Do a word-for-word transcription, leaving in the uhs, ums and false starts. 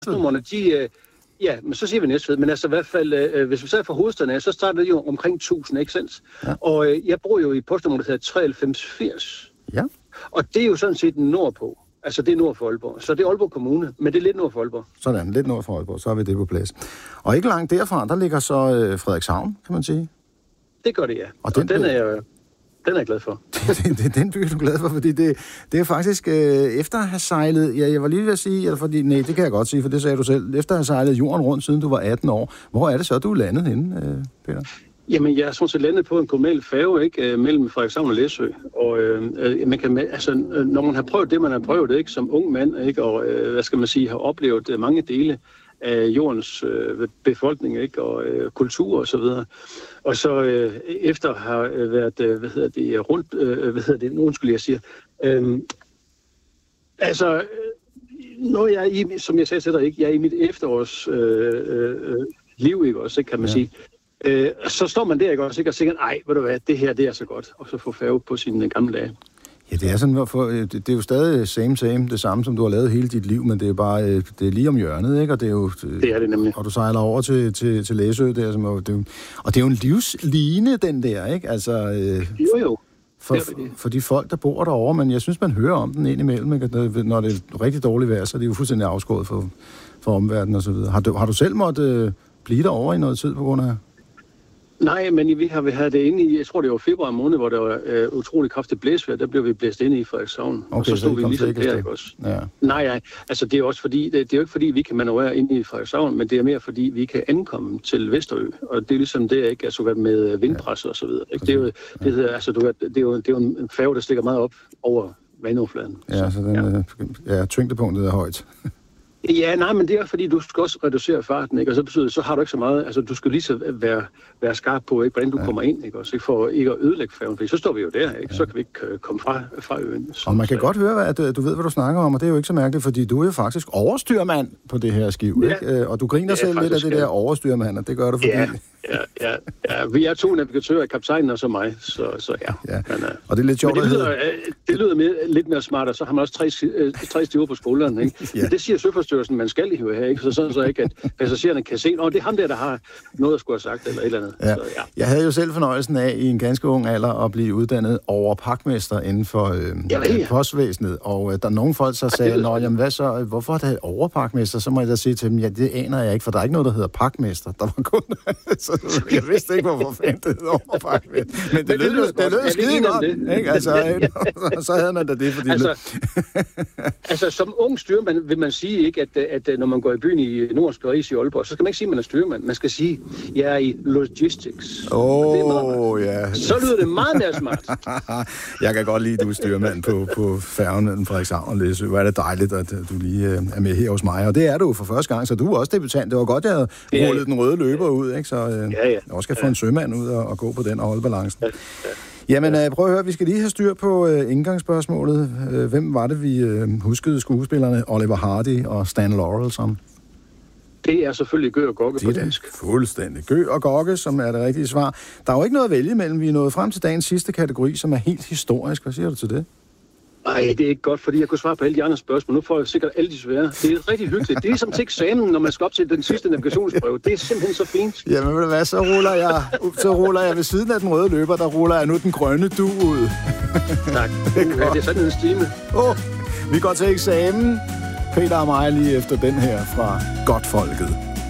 Nummerne, de, øh, ja, men så siger vi Næstved, men altså i hvert fald, øh, hvis vi ser fra hovedstaden af, så starter det jo omkring tusind, ikke sandt? Ja. Og øh, jeg bor jo i postnummer, der hedder treoghalvfems firs. Ja. Og det er jo sådan set nordpå. Altså det er nord for Aalborg. Så det er Aalborg Kommune, men det er lidt nord for Aalborg. Sådan, lidt nord for Aalborg, så har vi det på plads. Og ikke langt derfra, der ligger så øh, Frederikshavn, kan man sige. Det gør det, ja. Og den, og den er jeg... Den er jeg glad for. det, det, den by er du glad for, fordi det, det er faktisk øh, efter at have sejlet, ja, jeg var lige ved at sige, eller fordi, nej, det kan jeg godt sige, for det sagde du selv, efter at have sejlet jorden rundt, siden du var atten år. Hvor er det så, du er landet henne, øh, Peter? Jamen, jeg er sådan set landet på en kommunal færge, ikke, mellem Frederikshavn og Læsø. Og øh, man kan, altså, når man har prøvet det, man har prøvet, ikke, som ung mand, ikke, og øh, hvad skal man sige, har oplevet mange dele af jordens øh, befolkning, ikke, og øh, kultur og så videre. Og så øh, efter at have været, øh, hvad hedder det, rundt, øh, hvad hedder det, nu undskyld, jeg siger, øh, altså, når jeg er i, som jeg sagde til dig, ikke, jeg er i mit efterårs øh, øh, liv, ikke, også, kan man ja. sige, øh, så står man der, ikke, også, ikke, og siger, ej, ved du hvad, det her, det er så godt, og så få færge på sine gamle dage. Ja, det er sådan, for, det, det er jo stadig same, same, det samme, som du har lavet hele dit liv, men det er bare, det er lige om hjørnet, ikke? Og det er jo... Det er det nemlig. Og du sejler over til, til, til Læsø, der, som, og, det, og det er jo en livsline, den der, ikke? Altså... Øh, jo, jo. For, for, for de folk, der bor derovre, men jeg synes, man hører om den indimellem, ikke? Når det er rigtig dårligt vejr, så er det jo fuldstændig afskåret for, for omverdenen og så videre. Har du, har du selv måttet øh, blive derovre i noget tid på grund af... Nej, men vi har været det inde i, jeg tror det var februar måned, hvor der var øh, utrolig kraftigt blæsvejr, der blev vi blæst inde i Frederikshavn, okay, og så stod så vi ligesom der, ikke også? Ja. Nej, nej, altså det er også fordi, det, det er jo ikke fordi, vi kan manøvrere inde i Frederikshavn, men det er mere fordi, vi kan ankomme til Vesterø, og det er ligesom det, ikke, altså med vindpres og så videre, ikke? Det er jo, det hedder, altså, du, det er jo, det er jo en færge, der stikker meget op over vandoverfladen. Ja, så, så den, ja. ja, tyngdepunktet er højt. Ja, nej, men det er fordi, du skal også reducere farten, ikke? Og så betyder så har du ikke så meget, altså du skal lige så være, være skarp på, ikke, hvordan du ja. kommer ind, ikke? Også, ikke? For ikke at ødelægge færgen, for så står vi jo der, ikke? Ja. Så kan vi ikke komme fra, fra øen. Så, og man kan så, godt høre, at du ved, hvad du snakker om, og det er jo ikke så mærkeligt, fordi du er jo faktisk overstyrmand på det her skib, ja. ikke? Og du griner selv lidt af det der overstyrmand, og det gør du fordi... Ja. Ja, ja, ja, vi er to navigatører, kaptajnen og så mig, så, så ja. ja. Men, uh, og det er lidt sjovt, det lyder, det lyder mere, lidt mere smart, og så har man også tre, tre stiver på skulderen, ikke? ja. Det siger Søfartsstyrelsen, man skal jo have, ikke? Så sådan så ikke, at passagererne kan se, åh, det er ham der, der har noget at skulle have sagt, eller et eller andet. Ja. Så, ja. Jeg havde jo selv fornøjelsen af i en ganske ung alder at blive uddannet over pakmester inden for øh, ja, postvæsenet, og øh, der er nogle folk, så sagde, nå, jamen hvad så, hvorfor er der overpakmester? Så må jeg da sige til dem, ja, det aner jeg ikke, for der er ikke noget, der hedder pakmester. Der var kun... så, jeg vidste ikke, hvorfor fanden det hedder overpakmester. Men det, det lød, det lød skide godt, ikke? Altså, så havde man da det, fordi... Altså, altså som ung styrmand vil man sige, ikke, at, at, at når man går i byen i Norsk Paris i Aalborg, så skal man ikke sige, at man er styrmand. Man skal sige, at jeg er i logistics. Åh, oh, ja. Så lyder det meget mere smart. Jeg kan godt lide, at du er styrmand på, på færgen mellem Frederikshavn og Læsø. Hvor er det dejligt, at du lige er med her hos mig. Og det er du for første gang, så du er også debutant. Det var godt, jeg havde ja, rullet den røde løber ud, ikke? Så øh, ja, ja. jeg også skal få en sømand ud og, og gå på den og holde balancen. Ja, ja. Jamen, øh, prøv at høre, vi skal lige have styr på øh, indgangsspørgsmålet. Øh, hvem var det, vi øh, huskede skuespillerne Oliver Hardy og Stan Laurel som? Det er selvfølgelig Gø og Gogge på dansk. Fuldstændig. Gø og Gogge, som er det rigtige svar. Der er jo ikke noget at vælge imellem. Vi er nået frem til dagens sidste kategori, som er helt historisk. Hvad siger du til det? Nej, det er ikke godt, fordi jeg kunne svare på alle de andre spørgsmål. Nu får jeg sikkert alle de svære. Det er rigtig hyggeligt. Det er ligesom til eksamen, når man skal op til den sidste navigationsprøve. Det er simpelthen så fint. Jamen ved du hvad, så ruller jeg, så ruller jeg ved siden af den røde løber, der ruller jeg nu den grønne du ud. Tak. Det er, det er sådan en stime. Åh, oh, vi går til eksamen. Peter og mig lige efter den her fra Godtfolket.